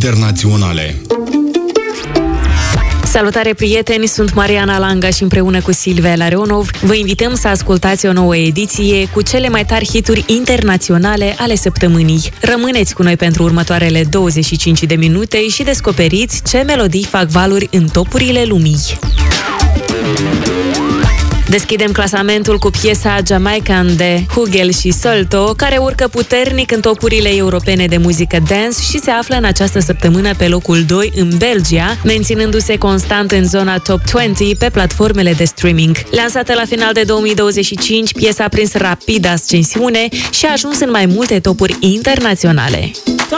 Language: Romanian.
internaționale. Salutare, prieteni! Sunt Mariana Langa și împreună cu Silvia Larionov vă invităm să ascultați o nouă ediție cu cele mai tari hituri internaționale ale săptămânii. Rămâneți cu noi pentru următoarele 25 de minute și descoperiți ce melodii fac valuri în topurile lumii. Deschidem clasamentul cu piesa Jamaican de Hugel și Solto, care urcă puternic în topurile europene de muzică dance și se află în această săptămână pe locul 2 în Belgia, menținându-se constant în zona top 20 pe platformele de streaming. Lansată la final de 2025, piesa a prins rapid ascensiune și a ajuns în mai multe topuri internaționale.